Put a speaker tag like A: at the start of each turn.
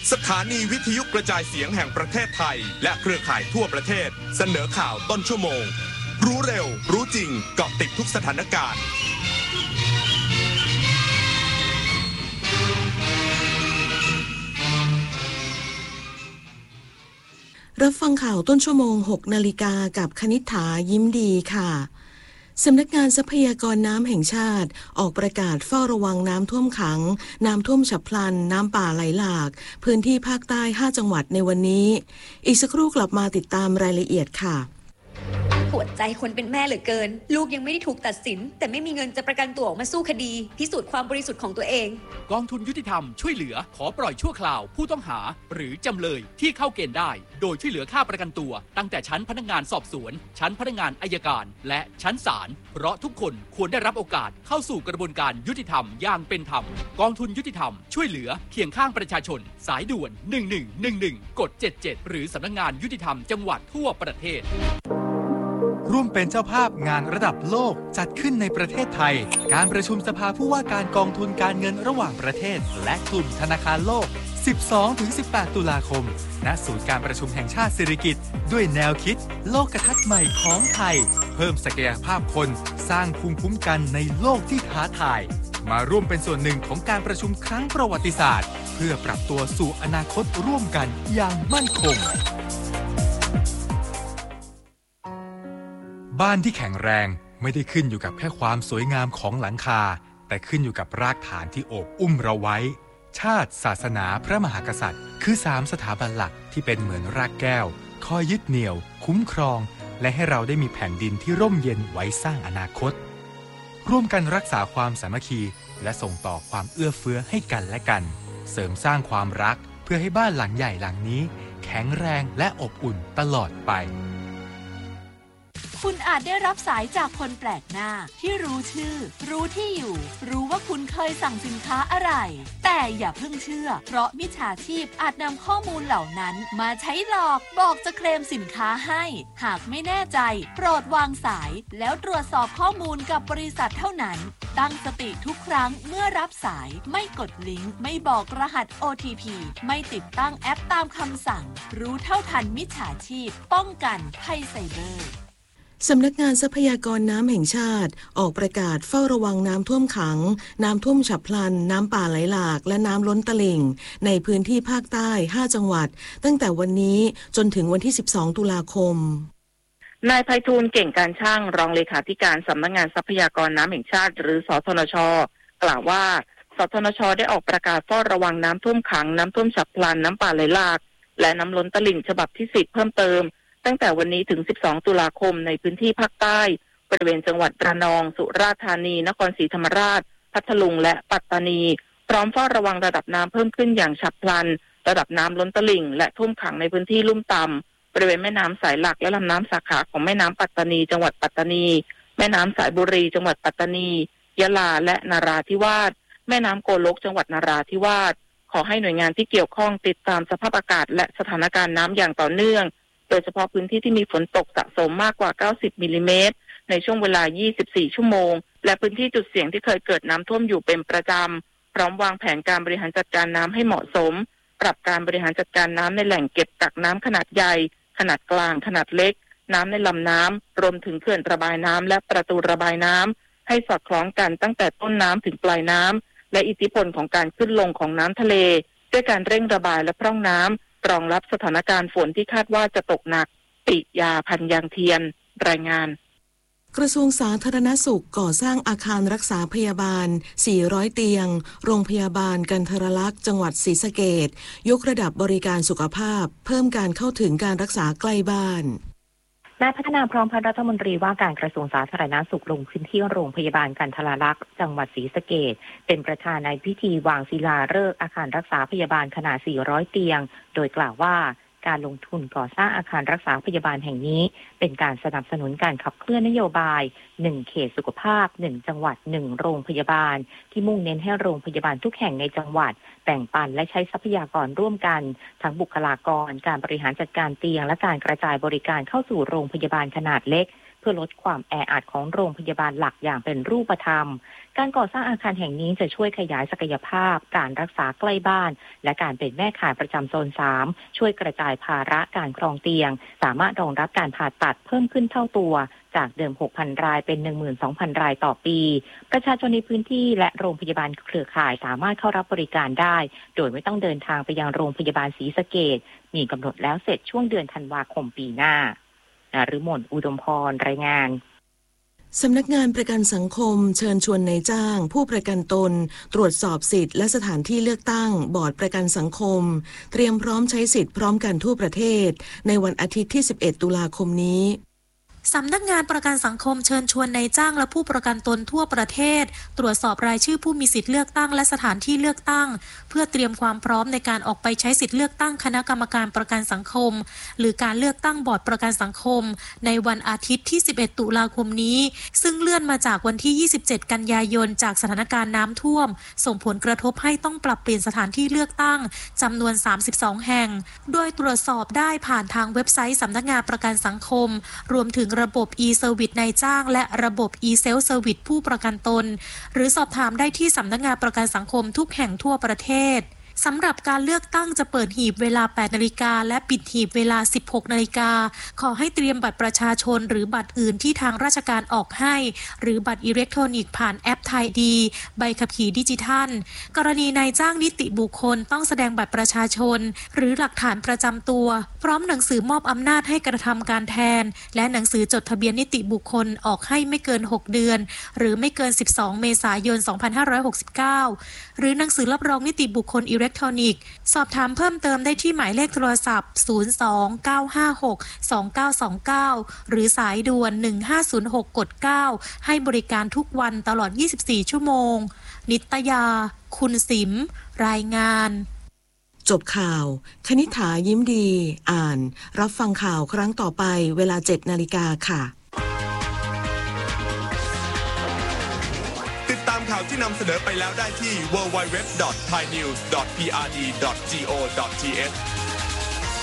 A: สถานีวิทยุกระจายเสียงแห่งประเทศไทยและเครือข่ายทั่วประเทศเสนอข่าวต้นชั่วโมงรู้เร็วรู้จริงเกาะติดทุกสถานการณ์
B: รับฟังข่าวต้นชั่วโมง 6 นาฬิกากับคณิษฐายิ้มดีค่ะสำนักงานทรัพยากรน้ำแห่งชาติออกประกาศเฝ้าระวังน้ำท่วมขังน้ำท่วมฉับพลันน้ำป่าไหลหลากพื้นที่ภาคใต้5จังหวัดในวันนี้อีกสักครู่กลับมาติดตามรายละเอียดค่ะ
C: ปวดใจคนเป็นแม่เหลือเกินลูกยังไม่ได้ถูกตัดสินแต่ไม่มีเงินจะประกันตัวออกมาสู้คดีพิสูจน์ความบริสุทธิ์ของตัวเอง
D: กองทุนยุติธรรมช่วยเหลือขอปล่อยชั่วคราวผู้ต้องหาหรือจำเลยที่เข้าเกณฑ์ได้โดยช่วยเหลือค่าประกันตัวตั้งแต่ชั้นพนักงานสอบสวนชั้นพนักงานอัยการและชั้นศาลเพราะทุกคนควรได้รับโอกาสเข้าสู่กระบวนการยุติธรรมอย่างเป็นธรรมกองทุนยุติธรรมช่วยเหลือเคียงข้างประชาชนสายด่วน1111กด77หรือสำนักงานยุติธรรมจังหวัดทั่วประเทศ
E: ร่วมเป็นเจ้าภาพงานระดับโลกจัดขึ้นในประเทศไทยการประชุมสภาผู้ว่าการกองทุนการเงินระหว่างประเทศและกลุ่มธนาคารโลก 12-18 ตุลาคมณศูนย์การประชุมแห่งชาติสิริกิติ์ด้วยแนวคิดโลกทัศน์ใหม่ของไทยเพิ่มศักยภาพคนสร้างภูมิคุ้มกันในโลกที่ท้าทายมาร่วมเป็นส่วนหนึ่งของการประชุมครั้งประวัติศาสตร์เพื่อปรับตัวสู่อนาคตร่วมกันอย่างมั่นคงบ้านที่แข็งแรงไม่ได้ขึ้นอยู่กับแค่ความสวยงามของหลังคาแต่ขึ้นอยู่กับรากฐานที่โอบอุ้มเราไว้ชาติศาสนาพระมหากษัตริย์คือ3สถาบันหลักที่เป็นเหมือนรากแก้วคอยยึดเหนี่ยวคุ้มครองและให้เราได้มีแผ่นดินที่ร่มเย็นไว้สร้างอนาคตร่วมกันรักษาความสามัคคีและส่งต่อความเอื้อเฟื้อให้กันและกันเสริมสร้างความรักเพื่อให้บ้านหลังใหญ่หลังนี้แข็งแรงและอบอุ่นตลอดไป
F: คุณอาจได้รับสายจากคนแปลกหน้าที่รู้ชื่อรู้ที่อยู่รู้ว่าคุณเคยสั่งสินค้าอะไรแต่อย่าเพิ่งเชื่อเพราะมิจฉาชีพอาจนำข้อมูลเหล่านั้นมาใช้หลอกบอกจะเคลมสินค้าให้หากไม่แน่ใจโปรดวางสายแล้วตรวจสอบข้อมูลกับบริษัทเท่านั้นตั้งสติทุกครั้งเมื่อรับสายไม่กดลิงก์ไม่บอกรหัส OTP ไม่ติดตั้งแอปตามคำสั่งรู้เท่าทันมิจฉาชีพป้องกันภัยไซเบอร์
B: สำนักงานทรัพยากรน้ำแห่งชาติออกประกาศเฝ้าระวังน้ำท่วมขังน้ำท่วมฉับพลันน้ำป่าไหลหลากและน้ำล้นตลิ่งในพื้นที่ภาคใต้5จังหวัดตั้งแต่วันนี้จนถึงวันที่12ตุลาคม
G: นายไพฑูรย์เก่งการช่างรองเลขาธิการสำนักงานทรัพยากรน้ำแห่งชาติหรือสทนช.กล่าวว่าสทนช.ได้ออกประกาศเฝ้าระวังน้ำท่วมขังน้ำท่วมฉับพลันน้ำป่าไหลหลากและน้ำล้นตลิ่งฉบับที่10เพิ่มเติมตั้งแต่วันนี้ถึง12ตุลาคมในพื้นที่ภาคใต้บริเวณจังหวัดระนองสุราษฎร์ธานีนครศรีธรรมราชพัทลุงและปัตตานีพร้อมเฝ้าระวังระดับน้ำเพิ่มขึ้นอย่างฉับพลันระดับน้ำล้นตลิ่งและท่วมขังในพื้นที่ลุ่มต่ำบริเวณแม่น้ำสายหลักและลำน้ำสาขาของแม่น้ำปัตตานีจังหวัดปัตตานีแม่น้ำสายบุรีจังหวัดปัตตานียะลาและนราธิวาสแม่น้ำโกลกจังหวัดนราธิวาสขอให้หน่วยงานที่เกี่ยวข้องติดตามสภาพอากาศและสถานการณ์น้ำอย่างต่อเนื่องโดยเฉพาะพื้นที่ที่มีฝนตกสะสมมากกว่า90มิลลิเมตรในช่วงเวลา24ชั่วโมงและพื้นที่จุดเสี่ยงที่เคยเกิดน้ำท่วมอยู่เป็นประจำพร้อมวางแผนการบริหารจัดการน้ำให้เหมาะสมปรับการบริหารจัดการน้ำในแหล่งเก็บกักน้ำขนาดใหญ่ขนาดกลางขนาดเล็กน้ำในลำน้ำรวมถึงเขื่อนระบายน้ำและประตูระบายน้ำให้สอดคล้องกันตั้งแต่ต้นน้ำถึงปลายน้ำและอิทธิพลของการขึ้นลงของน้ำทะเลด้วยการเร่งระบายและพร่องน้ำรองรับสถานการณ์ฝนที่คาดว่าจะตกหนักปิยาพันยางเทียนรายงาน
B: กระทรวงสาธารณสุขก่อสร้างอาคารรักษาพยาบาล400เตียงโรงพยาบาลกันทรลักษณ์จังหวัดศรีสะเกษยกระดับบริการสุขภาพเพิ่มการเข้าถึงการรักษาใกล้บ้าน
H: นายพัฒนาพร้อมพัฒน์รัฐมนตรีว่าการกระทรวงสาธารณสุขลงพื้นที่โรงพยาบาลกันทรลักษณ์จังหวัดศรีสะเกษเป็นประธานในพิธีวางศิลาฤกษ์อาคารรักษาพยาบาลขนาด400เตียงโดยกล่าวว่าการลงทุนก่อสร้างอาคารรักษาพยาบาลแห่งนี้เป็นการสนับสนุนการขับเคลื่อนนโยบาย1เขตสุขภาพ1จังหวัด1โรงพยาบาลที่มุ่งเน้นให้โรงพยาบาลทุกแห่งในจังหวัดแบ่งปันและใช้ทรัพยากรร่วมกันทั้งบุคลากรการบริหารจัดการเตียงและการกระจายบริการเข้าสู่โรงพยาบาลขนาดเล็กพื่อลดความแออัดของโรงพยาบาลหลักอย่างเป็นรูปธรรมการก่อสร้างอาคารแห่งนี้จะช่วยขยายศักยภาพการรักษาใกล้บ้านและการเป็นแม่ข่ายประจำโซน 3ช่วยกระจายภาระการครองเตียงสามารถรองรับการผ่าตัดเพิ่มขึ้นเท่าตัวจากเดิม 6,000 รายเป็น 12,000 รายต่อปีประชาชนในพื้นที่และโรงพยาบาลเครือข่ายสามารถเข้ารับบริการได้โดยไม่ต้องเดินทางไปยังโรงพยาบาลศรีสะเกษมีกำหนดแล้วเสร็จช่วงเดือนธันวาคมปีหน้าฤมล อุดมพรรายงาน
B: สำนักงานประกันสังคมเชิญชวนนายจ้างผู้ประกันตนตรวจสอบสิทธิ์และสถานที่เลือกตั้งบอร์ดประกันสังคมเตรียมพร้อมใช้สิทธิ์พร้อมกันทั่วประเทศในวันอาทิตย์ที่11ตุลาคมนี้
I: สำนักงานประกันสังคมเชิญชวนนายจ้างและผู้ประกันตนทั่วประเทศตรวจสอบรายชื่อผู้มีสิทธิ์เลือกตั้งและสถานที่เลือกตั้งเพื่อเตรียมความพร้อมในการออกไปใช้สิทธิ์เลือกตั้งคณะกรรมการประกันสังคมหรือการเลือกตั้งบอร์ดประกันสังคมในวันอาทิตย์ที่11ตุลาคมนี้ซึ่งเลื่อนมาจากวันที่27กันยายนจากสถานการณ์น้ำท่วมส่งผลกระทบให้ต้องปรับเปลี่ยนสถานที่เลือกตั้งจำนวน32แห่งโดยตรวจสอบได้ผ่านทางเว็บไซต์สำนักงานประกันสังคมรวมถึงระบบ e-service นายจ้างและระบบ e-self service ผู้ประกันตนหรือสอบถามได้ที่สำนักงานประกันสังคมทุกแห่งทั่วประเทศสำหรับการเลือกตั้งจะเปิดหีบเวลา 8 นาฬิกาและปิดหีบเวลา 16 นาฬิกาขอให้เตรียมบัตรประชาชนหรือบัตรอื่นที่ทางราชการออกให้หรือบัตรอิเล็กทรอนิกส์ผ่านแอปไทยดีใบขับขี่ดิจิทัลกรณีนายจ้างนิติบุคคลต้องแสดงบัตรประชาชนหรือหลักฐานประจำตัวพร้อมหนังสือมอบอำนาจให้กระทำการแทนและหนังสือจดทะเบียนนิติบุคคลออกให้ไม่เกิน6เดือนหรือไม่เกิน12เมษายน2569หรือหนังสือรับรองนิติบุคคลอิเล็กทรอนิกส์สอบถามเพิ่มเติมได้ที่หมายเลขโทรศัพท์029562929หรือสายด่วน1506กด9ให้บริการทุกวันตลอด24ชั่วโมงนิตยาคุณสิมรายงาน
B: จบข่าวคณิษฐายิ้มดีอ่านรับฟังข่าวครั้งต่อไปเวลา 7:00 น.ค่ะ
A: ข่าวที่นำเสนอไปแล้วได้ที่ www.thainews.prd.go.th